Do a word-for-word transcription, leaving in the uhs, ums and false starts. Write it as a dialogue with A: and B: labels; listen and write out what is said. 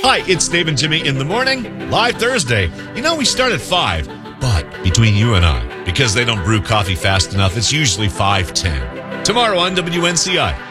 A: Hi, it's Dave and Jimmy in the morning, live Thursday. You know, we start at five, but between you and I, because they don't brew coffee fast enough, it's usually five ten. Tomorrow on W N C I.